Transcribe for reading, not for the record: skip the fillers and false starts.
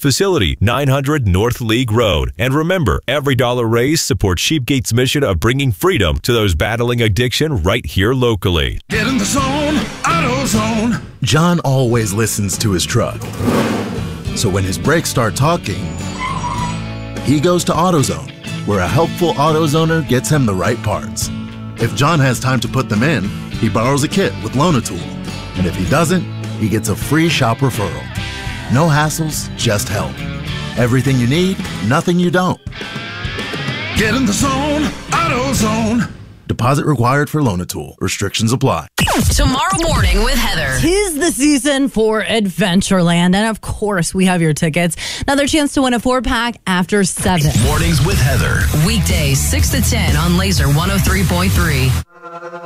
facility, 900 North League Road. And remember, every dollar raised supports Sheepgate's mission of bringing freedom to those battling addiction right here locally. Get in the zone, AutoZone. John always listens to his truck. So when his brakes start talking, he goes to AutoZone, where a helpful AutoZoner gets him the right parts. If John has time to put them in, he borrows a kit with Loan-A-Tool. And if he doesn't, he gets a free shop referral. No hassles, just help. Everything you need, nothing you don't. Get in the zone, AutoZone. Deposit required for Loan-A-Tool. Restrictions apply. Tomorrow morning with Heather. 'Tis the season for Adventureland. And of course, we have your tickets. Another chance to win a 4-pack after 7. Mornings with Heather. Weekdays 6 to 10 on Laser 103.3.